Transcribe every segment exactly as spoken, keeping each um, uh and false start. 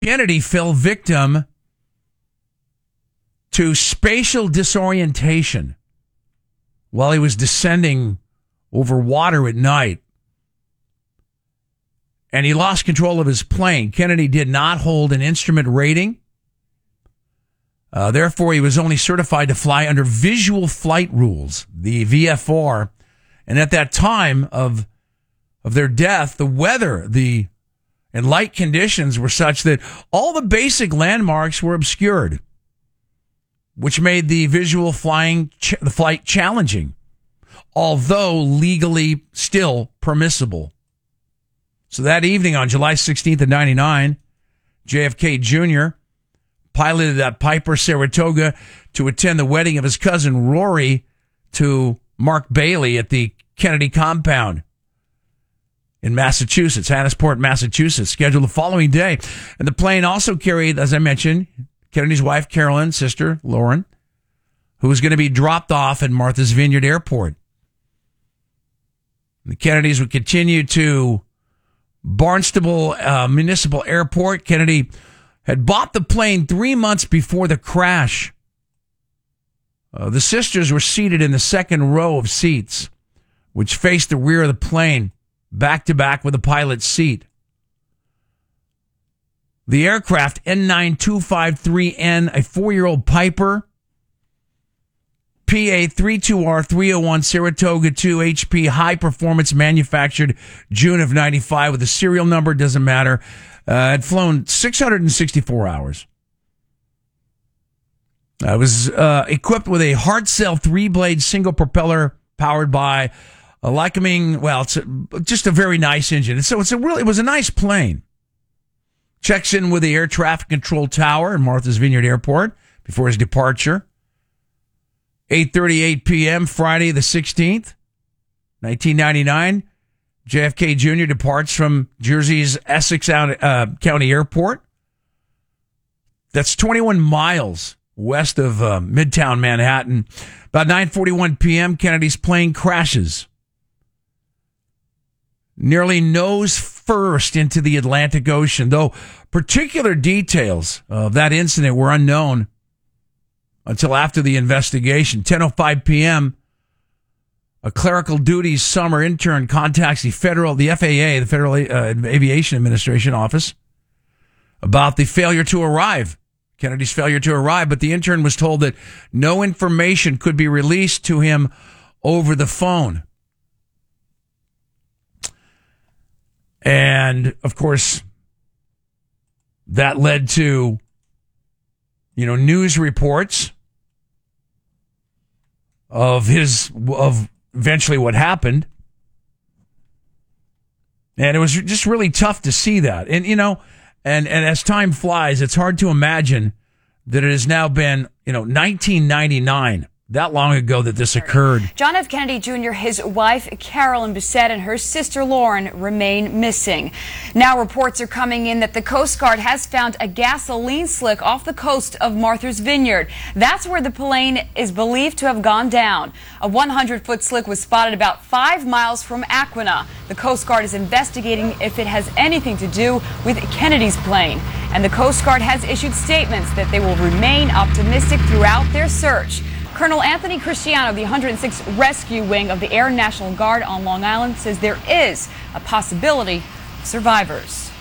Kennedy fell victim to spatial disorientation while he was descending over water at night. And he lost control of his plane. Kennedy did not hold an instrument rating. Uh, therefore, he was only certified to fly under visual flight rules, the V F R. And at that time of of their death, the weather, the and light conditions were such that all the basic landmarks were obscured, which made the visual flying ch- the flight challenging, although legally still permissible. So that evening on July sixteenth of ninety-nine, J F K Junior piloted that Piper Saratoga to attend the wedding of his cousin Rory to Mark Bailey at the Kennedy compound in Massachusetts, Hannisport, Massachusetts, scheduled the following day. And the plane also carried, as I mentioned, Kennedy's wife, Carolyn, sister, Lauren, who was going to be dropped off at Martha's Vineyard Airport. The Kennedys would continue to Barnstable uh, Municipal Airport. Kennedy had bought the plane three months before the crash. Uh, the sisters were seated in the second row of seats, which faced the rear of the plane, back to back with the pilot's seat. The aircraft, N nine two five three N, a four-year-old Piper, P A thirty-two R three oh one Saratoga two H P high performance, manufactured June of ninety-five with a serial number, doesn't matter, uh, had flown six hundred sixty-four hours. Uh, it was uh, equipped with a Hartzell three-blade single propeller powered by a Lycoming, well, it's a, just a very nice engine. And so it's a really, it was a nice plane. Checks in with the air traffic control tower in Martha's Vineyard Airport before his departure. eight thirty-eight p.m. Friday the sixteenth, nineteen ninety-nine. J F K Junior departs from Jersey's Essex uh, County Airport. That's twenty-one miles west of uh, Midtown Manhattan. About nine forty-one p.m., Kennedy's plane crashes, nearly nose first into the Atlantic Ocean, though particular details of that incident were unknown until after the investigation. ten oh five p.m., a clerical duties summer intern contacts the federal, the F A A, the Federal uh, Aviation Administration office, about the failure to arrive, Kennedy's failure to arrive, but the intern was told that no information could be released to him over the phone. And, of course, that led to, you know, news reports of his, of eventually what happened. And it was just really tough to see that. And, you know, and, and as time flies, it's hard to imagine that it has now been, you know, nineteen ninety-nine. That long ago that this occurred. John F. Kennedy Junior, his wife, Carolyn Bissett, and her sister, Lauren, remain missing. Now reports are coming in that the Coast Guard has found a gasoline slick off the coast of Martha's Vineyard. That's where the plane is believed to have gone down. A hundred foot slick was spotted about five miles from Aquina. The Coast Guard is investigating if it has anything to do with Kennedy's plane. And the Coast Guard has issued statements that they will remain optimistic throughout their search. Colonel Anthony Cristiano of the one hundred sixth Rescue Wing of the Air National Guard on Long Island says there is a possibility of survivors.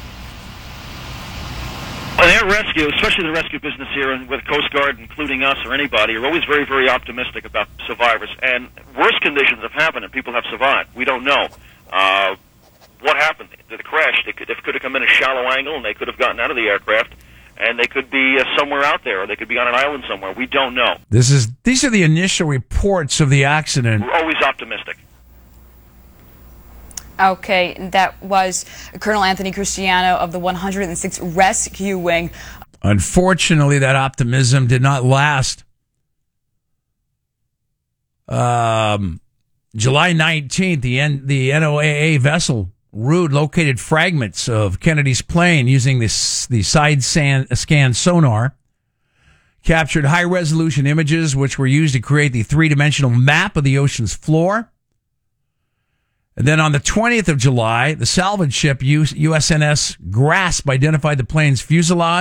Well, air rescue, especially the rescue business here and with Coast Guard, including us or anybody, are always very, very optimistic about survivors. And worse conditions have happened and people have survived. We don't know. Uh, what happened? Did it crash? They could, it could have come in a shallow angle and they could have gotten out of the aircraft. And they could be uh, somewhere out there, or they could be on an island somewhere. We don't know. This is these are the initial reports of the accident. We're always optimistic. Okay, that was Colonel Anthony Cristiano of the one hundred sixth Rescue Wing. Unfortunately, that optimism did not last. Um, July nineteenth, the N- the N O A A vessel Rude located fragments of Kennedy's plane using this, the side scan, scan sonar, captured high-resolution images which were used to create the three-dimensional map of the ocean's floor. And then on the twentieth of July, the salvage ship U S N S Grasp identified the plane's fuselage